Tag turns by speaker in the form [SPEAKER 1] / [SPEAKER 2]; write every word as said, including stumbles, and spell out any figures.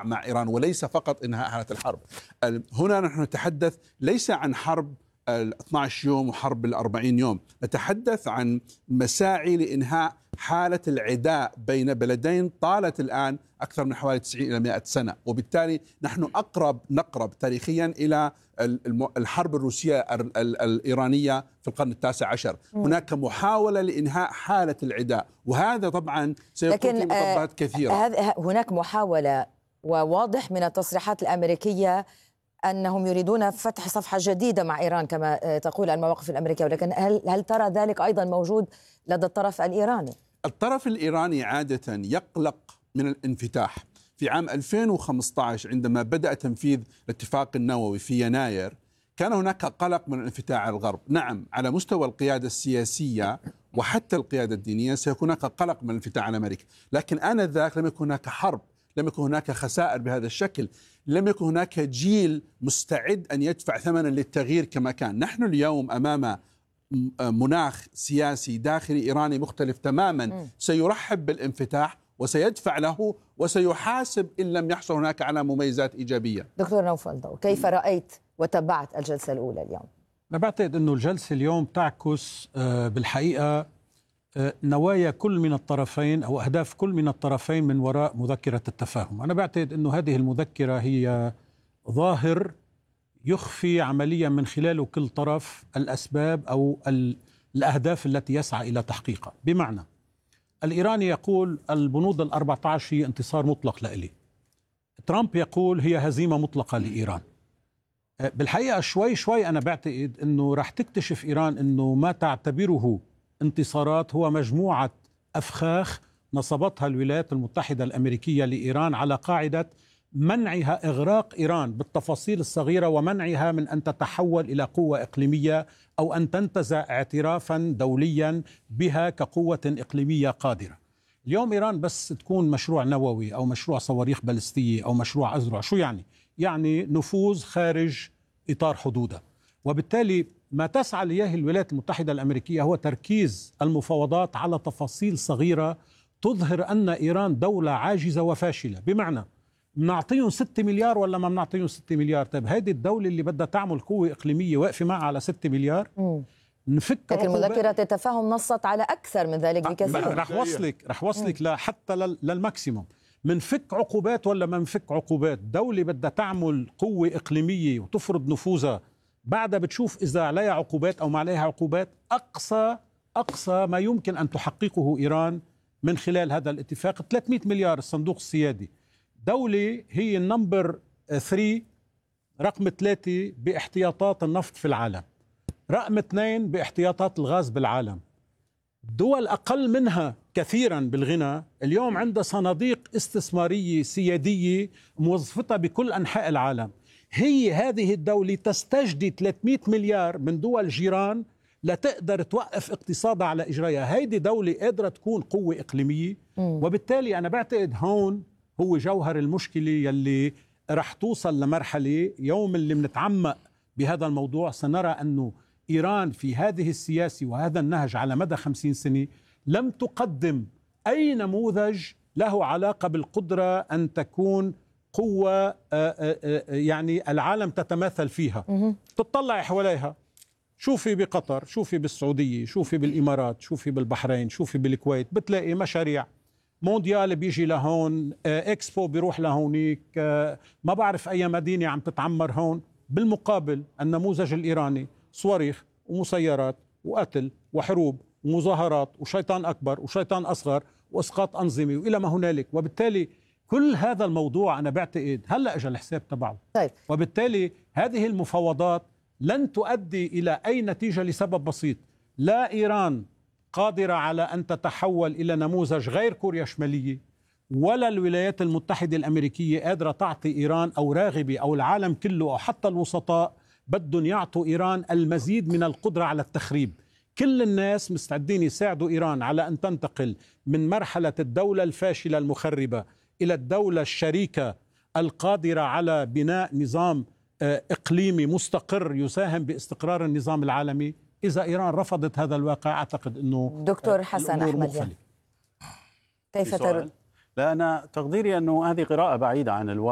[SPEAKER 1] مع إيران وليس فقط إنهاء حالة الحرب. هنا نحن نتحدث ليس عن حرب ال اثني عشر يوم وحرب ال أربعين يوم، نتحدث عن مساعي لإنهاء حالة العداء بين بلدين طالت الآن أكثر من حوالي تسعين إلى مئة سنة، وبالتالي نحن أقرب نقرب تاريخيا إلى الحرب الروسية الإيرانية في القرن التاسع عشر. هناك محاولة لإنهاء حالة العداء، وهذا طبعا سيكون في مطبات كثيرة.
[SPEAKER 2] هناك محاولة، وواضح من التصريحات الأمريكية أنهم يريدون فتح صفحة جديدة مع إيران كما تقول المواقف الأمريكية، ولكن هل, هل ترى ذلك أيضا موجود لدى الطرف الإيراني؟
[SPEAKER 1] الطرف الإيراني عادة يقلق من الانفتاح. في عام ألفين وخمسة عشر عندما بدأ تنفيذ الاتفاق النووي في يناير كان هناك قلق من الانفتاح على الغرب. نعم، على مستوى القيادة السياسية وحتى القيادة الدينية سيكون هناك قلق من الانفتاح على أمريكا، لكن آنذاك لم يكن هناك حرب، لم يكن هناك خسائر بهذا الشكل، لم يكن هناك جيل مستعد أن يدفع ثمنا للتغيير كما كان. نحن اليوم أمام مناخ سياسي داخلي إيراني مختلف تماما، سيرحب بالانفتاح وسيدفع له وسيحاسب إن لم يحصل هناك على مميزات إيجابية.
[SPEAKER 2] دكتور نوفل ضو، كيف رأيت وتبعت الجلسة الأولى اليوم؟
[SPEAKER 3] أنا بعتقد أنه الجلسة اليوم تعكس بالحقيقة نوايا كل من الطرفين أو أهداف كل من الطرفين من وراء مذكرة التفاهم. أنا بعتقد أنه هذه المذكرة هي ظاهر يخفي عمليا من خلاله كل طرف الأسباب أو الأهداف التي يسعى إلى تحقيقها. بمعنى الإيراني يقول البنود الأربعة عشر هي انتصار مطلق لإلي، ترامب يقول هي هزيمة مطلقة لإيران. بالحقيقة شوي شوي أنا بعتقد أنه راح تكتشف إيران أنه ما تعتبره انتصارات هو مجموعة أفخاخ نصبتها الولايات المتحدة الأمريكية لإيران على قاعدة منعها إغراق إيران بالتفاصيل الصغيرة ومنعها من أن تتحول إلى قوة إقليمية أو أن تنتزع اعترافا دوليا بها كقوة إقليمية قادرة. اليوم إيران بس تكون مشروع نووي أو مشروع صواريخ باليستية أو مشروع أذرع، شو يعني؟ يعني نفوذ خارج إطار حدودها. وبالتالي ما تسعى إليه الولايات المتحدة الأمريكية هو تركيز المفاوضات على تفاصيل صغيرة تظهر أن إيران دولة عاجزة وفاشلة. بمعنى بنعطيهم ستة مليار ولا ما بنعطيهم ستة مليار؟ طيب هذه الدولة اللي بدها تعمل قوة إقليمية واقفة معها على ستة مليار؟ مم. نفك
[SPEAKER 2] لكن مذكرة التفاهم نصت على أكثر من ذلك بكثير.
[SPEAKER 3] رح وصلك رح وصلك لحتى للماكسيموم. منفك عقوبات ولا ما منفك عقوبات؟ دولة بدها تعمل قوة إقليمية وتفرض نفوذها بعدها بتشوف إذا عليها عقوبات أو ما عليها عقوبات. أقصى أقصى ما يمكن أن تحققه إيران من خلال هذا الاتفاق ثلاثمئة مليار الصندوق السيادي. دولة هي النمبر ثري، رقم ثلاثة باحتياطات النفط في العالم، رقم اثنين باحتياطات الغاز بالعالم. دول أقل منها كثيرا بالغنى اليوم عندها صناديق استثمارية سيادية موظفتها بكل أنحاء العالم. هي هذه الدولة تستجدي ثلاثمئة مليار من دول جيران لتقدر توقف اقتصادها على إجرائها. هيدي دولة قادرة تكون قوة إقليمية. وبالتالي أنا بعتقد هون هو جوهر المشكلة يلي رح توصل لمرحلة يوم اللي منتعمق بهذا الموضوع سنرى أنه إيران في هذه السياسة وهذا النهج على مدى خمسين سنة لم تقدم أي نموذج له علاقة بالقدرة أن تكون قوة يعني العالم تتماثل فيها. تطلع حواليها، شوفي بقطر، شوفي بالسعودية، شوفي بالإمارات، شوفي بالبحرين، شوفي بالكويت، بتلاقي مشاريع مونديال بيجي لهون، اكسبو بيروح لهونيك، ما بعرف أي مدينة عم تتعمر هون. بالمقابل النموذج الإيراني صواريخ ومسيرات وقتل وحروب ومظاهرات وشيطان أكبر وشيطان أصغر وإسقاط أنظمة وإلى ما هنالك. وبالتالي كل هذا الموضوع أنا بعتقد هلأ أجى الحساب تبعه.
[SPEAKER 2] طيب.
[SPEAKER 3] وبالتالي هذه المفاوضات لن تؤدي إلى أي نتيجة لسبب بسيط: لا إيران قادرة على أن تتحول إلى نموذج غير كوريا الشمالية، ولا الولايات المتحدة الأمريكية قادرة تعطي إيران أو راغبة أو العالم كله أو حتى الوسطاء بدهم يعطوا إيران المزيد من القدرة على التخريب. كل الناس مستعدين يساعدوا إيران على أن تنتقل من مرحلة الدولة الفاشلة المخربة إلى الدولة الشريكة القادرة على بناء نظام إقليمي مستقر يساهم باستقرار النظام العالمي. إذا إيران رفضت هذا الواقع أعتقد أنه
[SPEAKER 2] دكتور حسن أحمد كيف ترد؟
[SPEAKER 4] لا، أنا تقديري أنه هذه قراءة بعيدة عن الواقع.